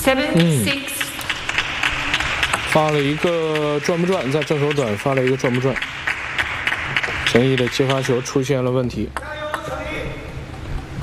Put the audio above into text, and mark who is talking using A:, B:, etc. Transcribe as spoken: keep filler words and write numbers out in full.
A: Seven
B: 嗯
A: six
B: 发了一个转不转，在正手短发了一个转不转，陈毅的接发球出现了问题。